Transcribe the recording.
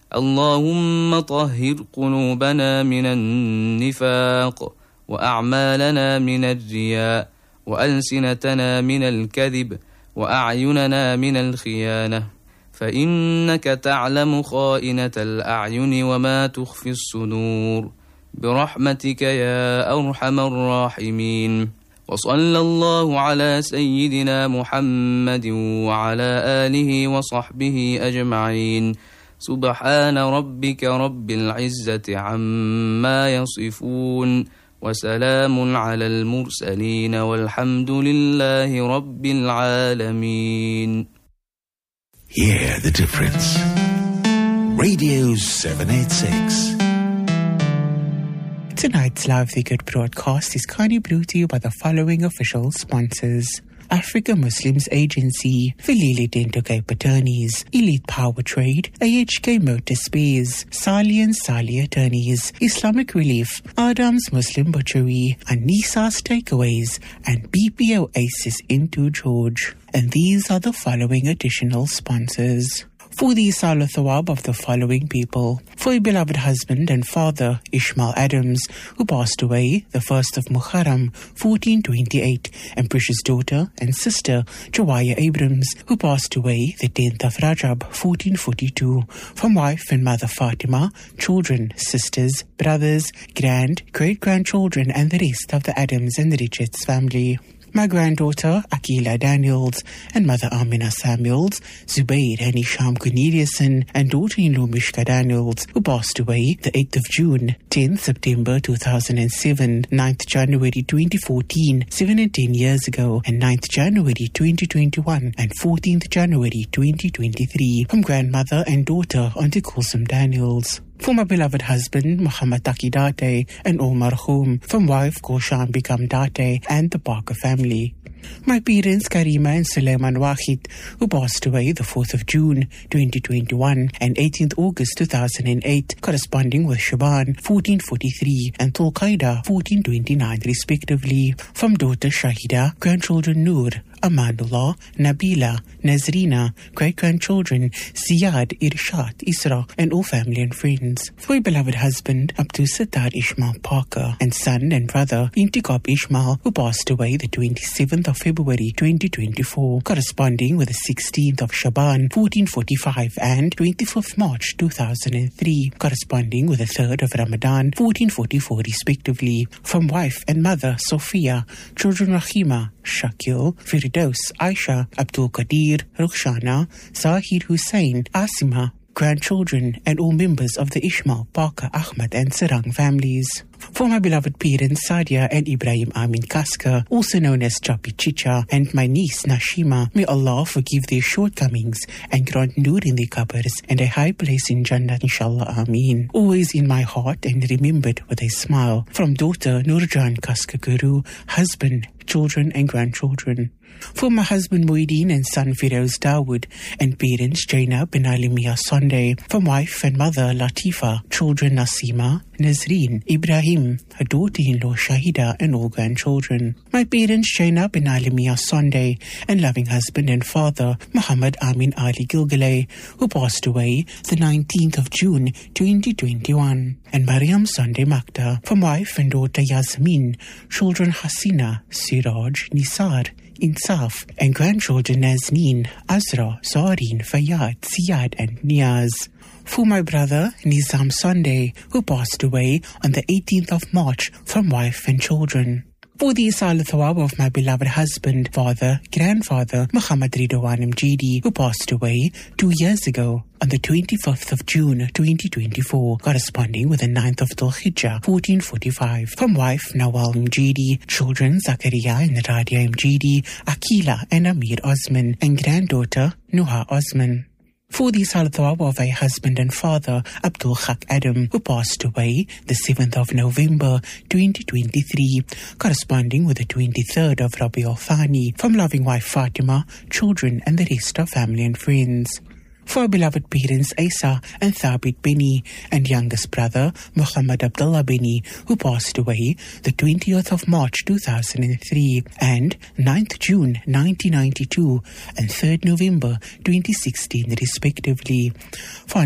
اللهم طهر قلوبنا من النفاق وأعمالنا من الرياء وألسنتنا من الكذب وأعيننا من الخيانة، فإنك تعلم خائنة الأعين وما تخفي الصدور، برحمتك يا أرحم الراحمين. وصلى الله على سيدنا محمد وعلى آله وصحبه أجمعين. سبحان ربك رب العزة عما يصفون وسلام على المرسلين والحمد لله رب العالمين. Hear the difference. Radio 786. Tonight's Live the Good broadcast is kindly brought to you by the following official sponsors: Africa Muslims Agency, Vilili Dento Cape Attorneys, Elite Power Trade, AHK Motor Spares, Sali and Sali Attorneys, Islamic Relief, Adam's Muslim Butchery, Anisa's Takeaways, and BPO Aces into George. And these are the following additional sponsors. For the Salah Thawab of the following people: for a beloved husband and father, Ishmael Adams, who passed away the 1st of Muharram, 1428, and precious daughter and sister, Jawaya Abrams, who passed away the 10th of Rajab, 1442, from wife and mother Fatima, children, sisters, brothers, great-grandchildren, and the rest of the Adams and Richards family. My granddaughter, Akila Daniels, and mother Amina Samuels, Zubair and Isham Corneliuson, and daughter-in-law Mishka Daniels, who passed away the 8th of June, 10th September 2007, 9th January 2014, 7 and 10 years ago, and 9th January 2021, and 14th January 2023, from grandmother and daughter Auntie Kulsum Daniels. For my beloved husband, Muhammad Taki Date, and all marhum, from wife Goshan Bikam Date, and the Parker family. My parents, Karima and Suleiman Wahid, who passed away the 4th of June, 2021, and 18th August 2008, corresponding with Shaban, 1443, and Tulqaida, 1429, respectively. From daughter Shahida, grandchildren Noor, Amanullah, Nabila, Nazrina, great-grandchildren Ziyad, Irshad, Isra, and all family and friends. For a beloved husband, Abdul Sattar Ishmael Parker, and son and brother, Intikab Ishmael, who passed away the 27th of February 2024, corresponding with the 16th of Shaban 1445 and 25th March 2003, corresponding with the 3rd of Ramadan 1444 respectively. From wife and mother Sophia, children Rahima, Shakil, Firdaus, Aisha, Abdul Qadir, Rukhshana, Zahir Hussain, Asima, grandchildren, and all members of the Ishmael, Parker, Ahmad, and Sarang families. For my beloved parents, Sadia and Ibrahim Amin Kaska, also known as Chapi Chicha, and my niece, Nashima, may Allah forgive their shortcomings and grant nur in their qabrs and a high place in Jannah, inshallah, Ameen. Always in my heart and remembered with a smile. From daughter Nurjan Kaska Guru, husband, children, and grandchildren. For my husband Muhyiddin and son Firoz Dawood, and parents Jainab and Alimia Sunday. From wife and mother Latifa, children Nasima, Nazreen, Ibrahim, her daughter-in-law Shahida, and all grandchildren. My parents Jainab and Alimia Sunday, and loving husband and father Muhammad Amin Ali Gilgale, who passed away the 19th of June 2021. And Mariam Sunday Makta. From wife and daughter Yasmin, children Hasina, Siraj, Nisar, Insaf, and grandchildren Nazneen, Azra, Zareen, Fayyad, Ziyad, and Niaz. For my brother Nizam Sunday, who passed away on the 18th of March, from wife and children. For the Salah Thawab of my beloved husband, father, grandfather, Muhammad Ridwan Mjidi, who passed away 2 years ago on the 25th of June 2024, corresponding with the 9th of Dhul Hijjah 1445. From wife Nawal Mjidi, children Zakaria and Radia Mjidi, Akila and Amir Osman, and granddaughter Nuha Osman. For the Salah Thawab of a husband and father, Abdul Haq Adam, who passed away the 7th of November 2023, corresponding with the 23rd of Rabi al-Thani. From loving wife Fatima, children, and the rest of family and friends. For our beloved parents Isa and Thabit Bini, and youngest brother Muhammad Abdullah Bini, who passed away the 20th of March 2003 and 9th June 1992 and 3rd November 2016 respectively. For